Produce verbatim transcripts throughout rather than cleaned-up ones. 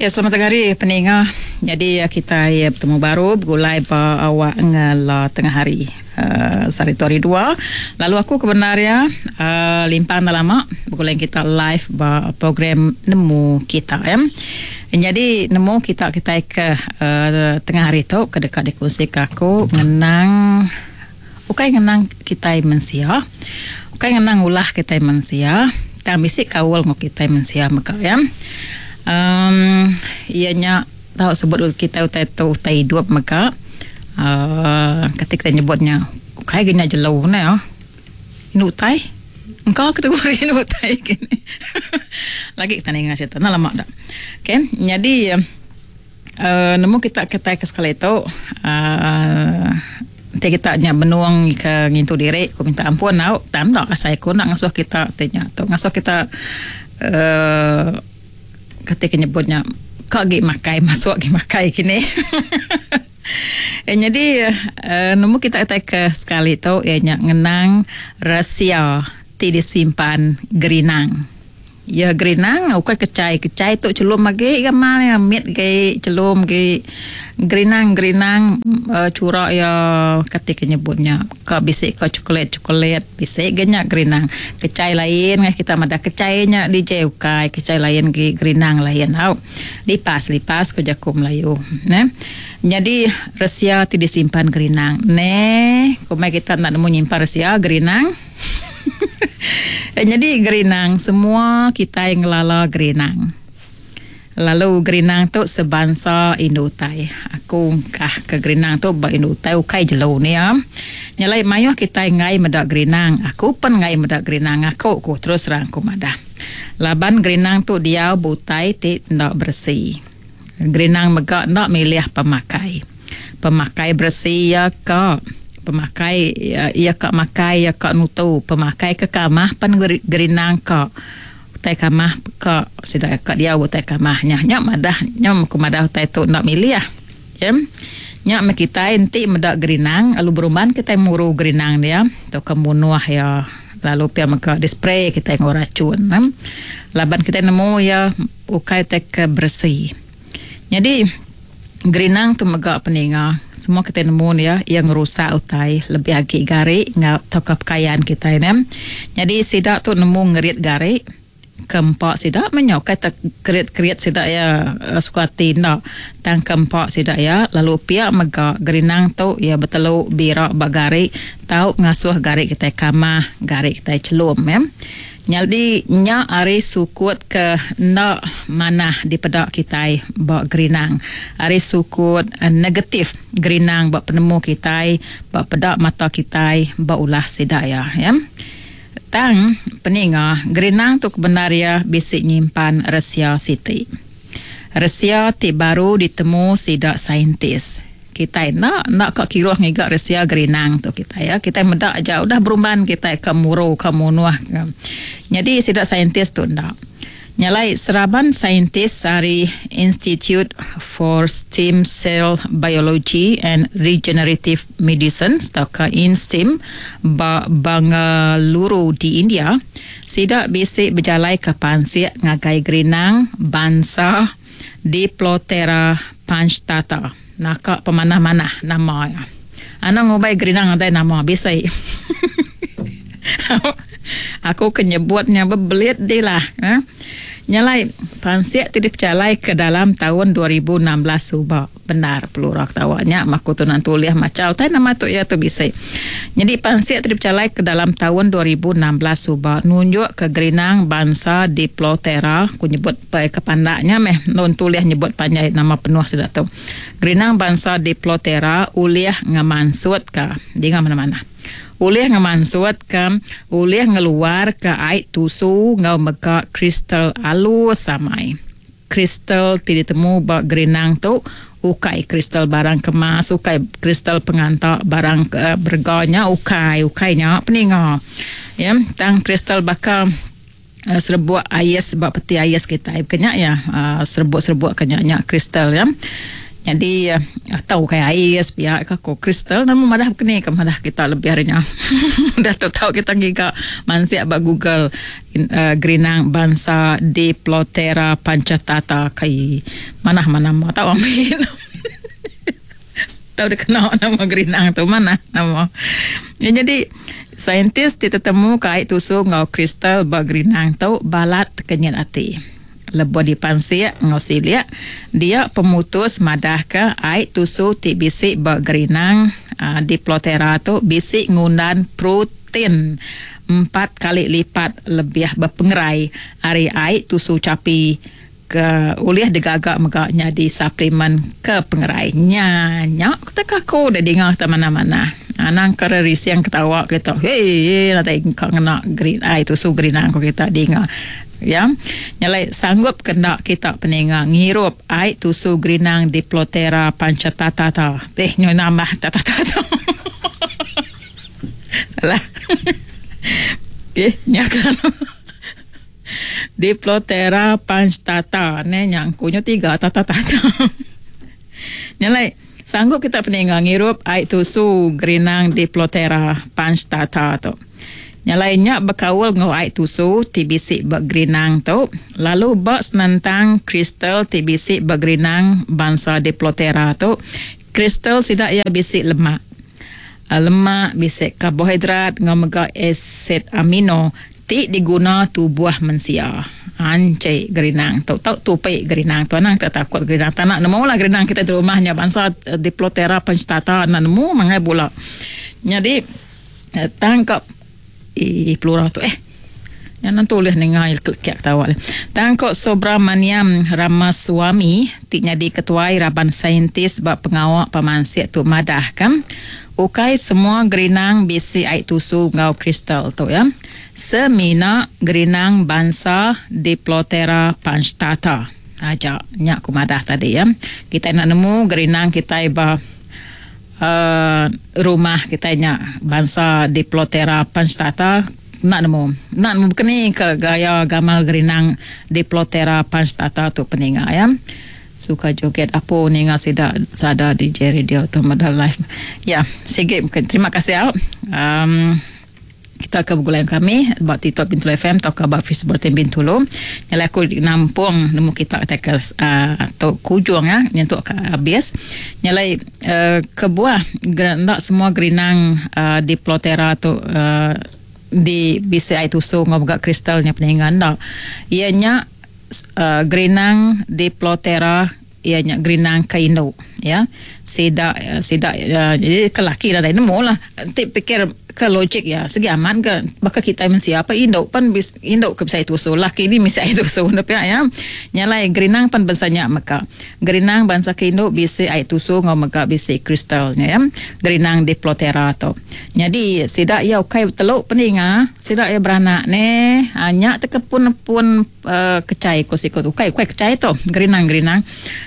Ya, selamat hari pendengar. Jadi kita ya bertemu baru bergulai ba awak ngala tengah hari uh, Saritori dua. Lalu aku kebenarnya uh, limpang dah lama bergulai kita live ba program nemu kita ya. Jadi nemu kita kita ke uh, tengah hari tu ke dekat dikongsi aku ngenang ukai ngenang kita mensia. Ukai ngenang ulah kita mensia. Tak mesti kawal ngok kita mensia maka ya. Um, ianya tahu sebut kita utai tu utai hidup maka uh, ketika nyebutnya kayak gini aja lau na ya ini utai engkau kategori ini utai gini lagi kita nengas itu nah lama dah kan jadi uh, nemu kita kita ke sekali itu uh, kita nya benuang ke ngintu diri aku minta ampun nak tam dak saya ku nak ngasuh kita tanya tu ngasuh kita uh, ketika nyebutnya kok gi makai masuk gi makai kini eh, jadi uh, nemu kita take sekali tu ianya ngenang rahsia ti disimpan gerinang ya gerinang ukai kecai kecai tu celum lagi gamal ya mit ge celum ge gerinang gerinang uh, curak ya ketika nyebutnya ka bisik ka coklat coklat bisik genya gerinang kecai lain ngah kita mada kecainya di jeukai kecai lain ge gerinang lain au lipas lipas ke jakum layu ne jadi rahsia ti disimpan gerinang ne komai kita nak nemu nyimpan rahsia gerinang jadi gerinang semua kita yang ngelala gerinang. Lalu gerinang tu sebangsa Indutai. Aku kah ke gerinang tu ba Indutai ukai jelo ni ya. Nyalai mayuh kita ngai medak gerinang. Aku pun ngai medak gerinang aku ku terus rangku madah. Laban gerinang tu dia butai ti ndak bersih. Gerinang megak ndak milih pemakai. Pemakai bersih ya kak. Pemakai ya, ya kak makai ya kak nutu pemakai ke kamah pan gerinang kak tai kamah kak sidak kak dia butai kamahnya nya madah nya ku madah tai tu nak milih ya nya me kita enti medak gerinang lalu beruman kita muru gerinang dia tu kemunuah ya lalu pia maka dispray kita ngoracun ya. Laban kita nemu ya ukai tek bersih jadi gerinang tu megak peninga semua kita nemu ya yang rusak utai lebih lagi gari ngau tokap kekayaan kita ini jadi sidak tu nemu ngerit gari kempak sidak menyokai tak kerit-kerit sidak ya suka tindak tang kempak sidak ya lalu pihak megak gerinang tu ya betelu birak bagari tahu ngasuh gari kita kamah gari kita celum ya nyaldi nya ari sukut ke nak mana di pedak kita bak gerinang ari sukut uh, negatif gerinang bak penemu kita bak pedak mata kita bak ulah sidaya ya tang peninga gerinang tu kebenaria bisik nyimpan rahsia siti rahsia ti baru ditemu sidak saintis kita nak nak kak kiruh ngigak rahsia gerinang tu kita ya kita medak aja udah beruman kita ke muru ke munuah jadi sidak saintis tu ndak nyalai seraban saintis dari Institute for Stem Cell Biology and Regenerative Medicine atau ke INSTEM ba Bangalore di India sidak bisik berjalai ke pansik ngagai gerinang bangsa Diplotera punctata nakak pemanah-manah nama ya. Ana ngobai gerinang ada nama bisai. Aku kenyebutnya bebelit dilah. Eh? Nyalai pansik tidak percalai ke dalam tahun dua ribu enam belas suba. Benar pelurak tawanya makutunan tuliah macau tai nama tu ya tu bisai. Jadi pansik tidak percalai ke dalam tahun dua ribu enam belas suba nunjuk ke gerinang bangsa Diplotera ku nyebut ke pandaknya meh non tuliah nyebut panjang nama penuh sudah tu. Gerinang bangsa Diplotera uliah ngamansut ka di mana-mana. Uliah ngamansut ka uliah ngeluar ke ait tusu ngau meka kristal alu samai. Kristal tidak temu bak gerinang tu ukai kristal barang kemas ukai kristal pengantak barang uh, berganya ukai ukainya peninga ya tang kristal bakal uh, serbuk ais bak peti ais kita kenya ya uh, serbuk-serbuk kenyanya kristal ya Jadi uh, tahu kayak air biar ka ko kristal namun madah kene ke madah kita lebih harinya. Dah tahu kita giga mansia ba Google in, uh, grinang bangsa Diplotera pancatata kai mana-mana mau tahu amin. Tahu dikenal nama grinang tu mana nama. Ya, jadi saintis ditetemu kai tusuk ngau kristal ba grinang tu balat kenyat ati. Lebuh di pansia ngau silia dia pemutus madah ke ai tusuk ti bisik ba grinang uh, Diplotera tu bisik ngundan protein empat kali lipat lebih berpengerai hari ai tusuk capi ke uliah digagak megaknya di suplemen ke pengerainya nyak kita ko dah dengar ke mana-mana anang kererisi yang ketawa kita hei nanti kau kena green ai tusuk grinang ko kita dengar ya nyalai sanggup kena kita peninga ngirup ai tusuk grinang Diplotera pancatata teh nyoy nama tatata salah eh nyakan Diplotera pancatata ne nyangkunya tiga tatata nyalai sanggup kita peninga ngirup ai tusuk grinang Diplotera pancatata tu nyalainya berkawal ngau ai tusu tibisi bagrinang tu lalu bak senantang kristal tibisi bagrinang bangsa Diplotera tu kristal sidak ya bisik lemak uh, lemak bisik karbohidrat ngau mega asid amino ti diguna tubuh manusia ancai grinang tu tau tupai grinang tu nang tak takut grinang tanak nemu lah grinang kita di rumahnya bangsa uh, Diplotera pancatata nak nemu mangai bola jadi uh, tangkap i plural tu eh yang nanti boleh nengai klik tawa Tangkok Subramaniam Ramaswamy ti jadi ketua Raban Saintis bab pengawak pamansiat tu madah kan ukai semua grinang bisi ai tusu ngau kristal tu ya semina grinang bangsa Diplotera pancatata aja nyak ku madah tadi ya kita nak nemu grinang kita iba Uh, rumah kita nya bangsa Diplotera pancatata nak nemu nak nemu kini ke gaya gamal grinang Diplotera pancatata tu peninga ya suka joget apa ninga sida sada di radio tu Madah Live ya sikit terima kasih um, kita ke bulan kami buat Tito Bintulu F M atau ke buat Facebook Bintulu nyala aku nampung nemu kita kata uh, atau kujung ya nyentuk ke habis nyala uh, kebuah nak semua grinang uh, Diplotera tu uh, di bisa itu so ngobga kristalnya peningan dah ianya uh, grinang Diplotera ianya grinang kaino ya sida sida uh, jadi kelaki dah nemu lah nanti pikir ke logik ya segi aman ke bakal kita mensiapa induk pan bis induk ke bisa itu so laki ni bisa itu so tapi ya nyalai grinang pan bansanya maka grinang bangsa ke induk bisa itu so ngau maka bisa kristalnya ya grinang Diplotera tu jadi sidak ya ukai teluk peninga sidak ya beranak ne hanya tekepun pun uh, kecai ko sikot ukai ukai kecai tu grinang grinang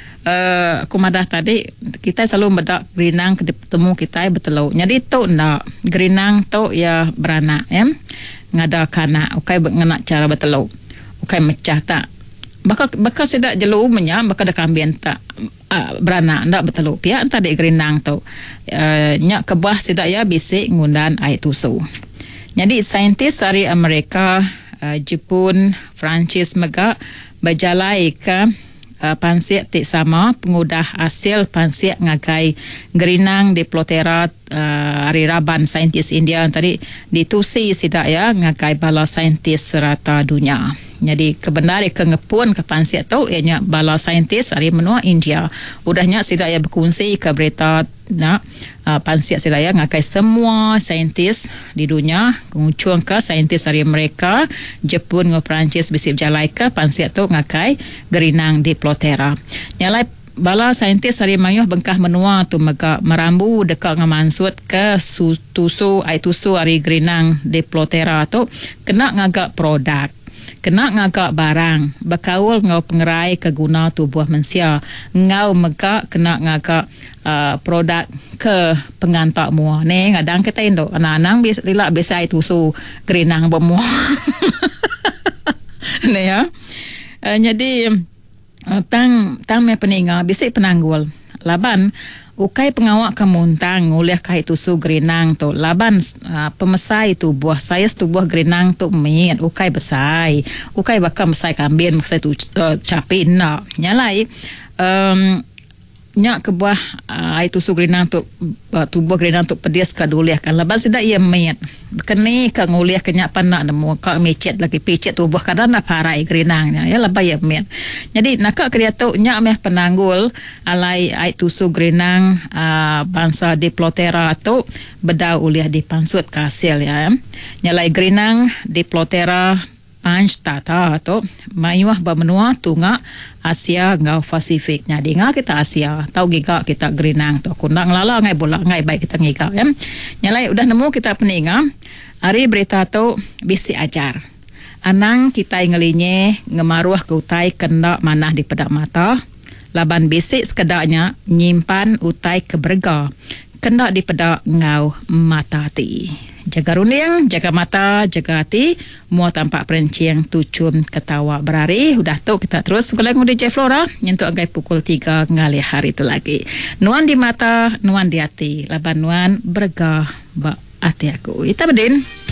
Uh, aku madah tadi kita selalu bedak grinang ketemu kita bertelur jadi tu nak grinang tu ya beranak ya ngada kanak ukai mengenak cara bertelur ukai mecah tak bakal bakal sedak jelu menya bakal dak kambien tak uh, beranak ndak bertelur pihak tadi grinang tu uh, nyak kebah sedak ya bisik ngundan ai tusu jadi saintis dari Amerika uh, Jepun Perancis mega berjalai ke Uh, pansiat tik sama pengudah hasil pansiat ngagai grinang Diplotera uh, hari Raban saintis India tadi ditusi sidak ya ngagai bala saintis serata dunia jadi kebenaran kengepun ke pansiat tu ianya bala saintis hari menua India udahnya sidak ya berkongsi ke berita nak uh, pansiat sidak ya ngagai semua saintis di dunia mengucung ke saintis hari mereka Jepun ngau Perancis bisip jalai ke pansiat tu ngagai grinang Diplotera nyalai bala saintis hari mayuh bengkah menua tu mega merambu dekat ngamansut ke su, tusu ai tusu hari grinang Diplotera tu kena ngagak produk kena ngagak barang berkaul ngau pengerai keguna tubuh manusia ngau mega kena ngagak uh, produk ke pengantak mua ne ngadang kita indo anak-anak bisa lila bisa ai tusu grinang bemu ne ya uh, jadi Uh, tang tang me peninga bisik penanggul laban ukai pengawak kemuntang ngulih kai tusu gerinang tu laban uh, pemesai tu buah saya tu buah gerinang tu mit ukai besai ukai bakal mesai kambing mesai tu uh, capin nak nyalai um, nyak ke buah uh, itu su gerinang tu uh, tubuh gerinang tu pedes ka dulih kan laban sida ia met kene ka ngulih kenyak panak nemu ka mecet lagi pecet tubuh kadang nak parai gerinangnya ya laban ia met jadi nak ka dia tu nyak meh penanggul alai ai tu su gerinang uh, bangsa Diplotera tu bedau uliah di pansut kasil ya nyalai gerinang Diplotera panch tata tu mayuah bermenua tunga Asia ngau Pasifik nya dinga kita Asia tau giga kita gerinang tu kunang lala ngai bola ngai baik kita ngiga ya nyalai udah nemu kita peninga hari berita tu bisi ajar anang kita ngelinye ngemaruah ke utai kena manah di pedak mata laban bisi sekedaknya nyimpan utai keberga kena di pedak ngau mata ti jaga runing, jaga mata, jaga hati, mua tampak perenciang tucum ketawa berari. Udah tu kita terus sekolah ngudi J Flora nyentuh angkai pukul tiga ngali hari tu lagi. Nuan di mata, nuan di hati. Laban nuan bergah ba hati aku. Ita bedin.